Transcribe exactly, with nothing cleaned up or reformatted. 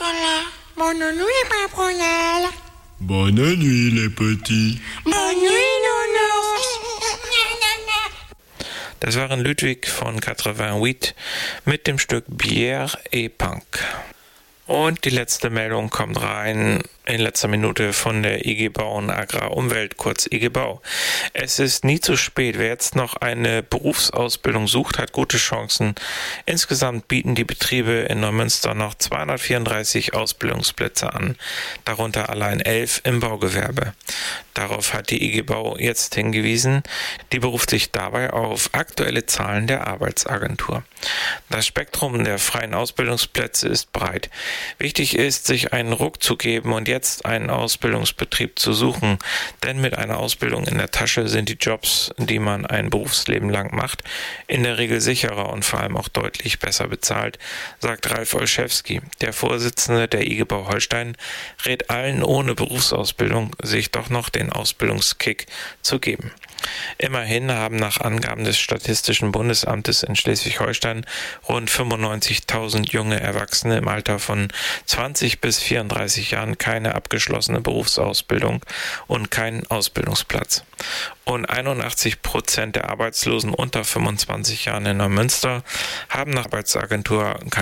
chocolat. Bonne nuit, Papoyal. Bonne nuit, les petits. Bonne nuit, Nounours. Das waren Ludwig von quatre-vingt-huit mit dem Stück Bière et Punk. Und die letzte Meldung kommt rein in letzter Minute von der I G Bau und Agrarumwelt, kurz I G Bau. Es ist nie zu spät. Wer jetzt noch eine Berufsausbildung sucht, hat gute Chancen. Insgesamt bieten die Betriebe in Neumünster noch zweihundertvierunddreißig Ausbildungsplätze an, darunter allein elf im Baugewerbe. Darauf hat die I G Bau jetzt hingewiesen. Die beruft sich dabei auf aktuelle Zahlen der Arbeitsagentur. Das Spektrum der freien Ausbildungsplätze ist breit. Wichtig ist, sich einen Ruck zu geben und jetzt einen Ausbildungsbetrieb zu suchen, denn mit einer Ausbildung in der Tasche sind die Jobs, die man ein Berufsleben lang macht, in der Regel sicherer und vor allem auch deutlich besser bezahlt, sagt Ralf Olszewski. Der Vorsitzende der I G Bau Holstein rät allen ohne Berufsausbildung, sich doch noch den Ausbildungskick zu geben. Immerhin haben nach Angaben des Statistischen Bundesamtes in Schleswig-Holstein rund fünfundneunzigtausend junge Erwachsene im Alter von zwanzig bis vierunddreißig Jahren keine abgeschlossene Berufsausbildung und keinen Ausbildungsplatz. Und einundachtzig Prozent der Arbeitslosen unter fünfundzwanzig Jahren in Neumünster haben nach Arbeitsagentur